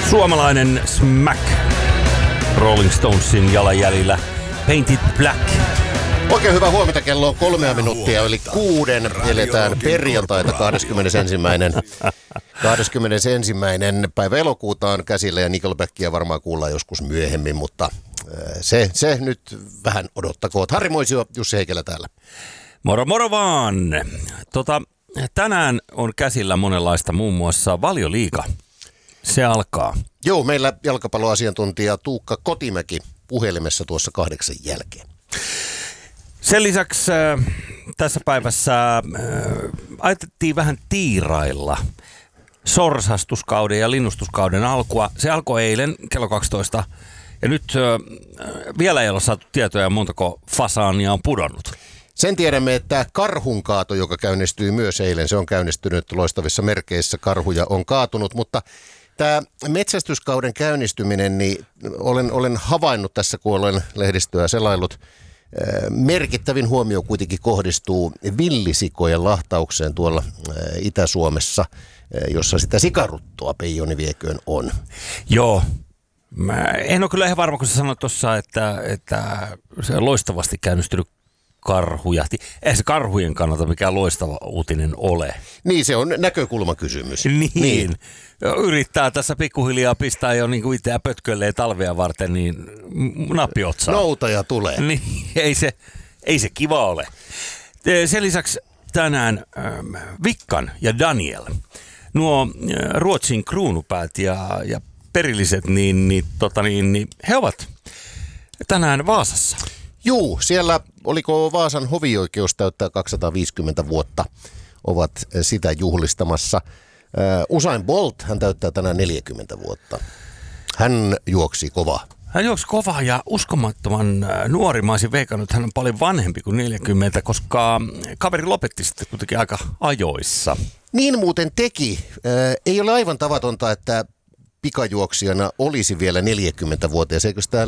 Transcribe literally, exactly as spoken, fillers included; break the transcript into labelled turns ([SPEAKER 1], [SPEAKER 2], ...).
[SPEAKER 1] Suomalainen Smack. Rolling Stonesin jalanjäljillä. Painted Black.
[SPEAKER 2] Oikein hyvää huomenta, kello on kolmea minuuttia, eli kuuden. Eletään perjantaita kahdeskymmenesensimmäinen kahdeskymmenesensimmäinen päivä elokuuta on käsillä ja Nickelbackia varmaan kuullaan joskus myöhemmin, mutta se, se nyt vähän odottakoot. Harri Moisio, Jussi Heikelä täällä.
[SPEAKER 1] Moro moro vaan. Tota, tänään on käsillä monenlaista, muun muassa Valioliiga. Se alkaa.
[SPEAKER 2] Joo, meillä jalkapalloasiantuntija Tuukka Kotimäki puhelimessa tuossa kahdeksan jälkeen.
[SPEAKER 1] Sen lisäksi äh, tässä päivässä äh, ajateltiin vähän tiirailla sorsastuskauden ja linnustuskauden alkua. Se alkoi eilen kello kaksitoista ja nyt äh, vielä ei ole saatu tietoja, montako fasaania on pudonnut.
[SPEAKER 2] Sen tiedämme, että karhunkaato, joka käynnistyi myös eilen, se on käynnistynyt loistavissa merkeissä, karhuja on kaatunut, mutta tämä metsästyskauden käynnistyminen, niin olen, olen havainnut tässä, kun olen lehdistöä selaillut, merkittävin huomio kuitenkin kohdistuu villisikojen lahtaukseen tuolla Itä-Suomessa, jossa sitä sikaruttoa peijoni vieköön on.
[SPEAKER 1] Joo. Mä en ole kyllä ihan varma, kun sä sanoit tuossa, että, että se on loistavasti käynnistynyt karhujahti. Eihän se karhujen kannalta mikään loistava uutinen ole.
[SPEAKER 2] Niin, se on näkökulmakysymys.
[SPEAKER 1] Niin. niin. Yrittää tässä pikkuhiljaa pistää jo niin kuin itseä pötkölleen talvea varten, niin nappi otsaa.
[SPEAKER 2] Noutaja tulee.
[SPEAKER 1] Niin, ei se, ei se kiva ole. Sen lisäksi tänään ähm, Vickan ja Daniel, nuo äh, Ruotsin kruunupäät ja, ja perilliset, niin, niin, tota, niin, niin he ovat tänään Vaasassa.
[SPEAKER 2] Juu, siellä oliko Vaasan hovioikeus täyttää kaksisataaviisikymmentä vuotta, ovat sitä juhlistamassa. Usain Bolt, hän täyttää tänään neljäkymmentä vuotta. Hän juoksi kovaa.
[SPEAKER 1] Hän juoksi kovaa ja uskomattoman nuori. Mä olisin veikannut, että hän on paljon vanhempi kuin neljäkymmentä, koska kaveri lopetti sitten kuitenkin aika ajoissa.
[SPEAKER 2] Niin muuten teki. Ei ole aivan tavatonta, että pikajuoksijana olisi vielä neljäkymmentä vuotta. Eikö sitä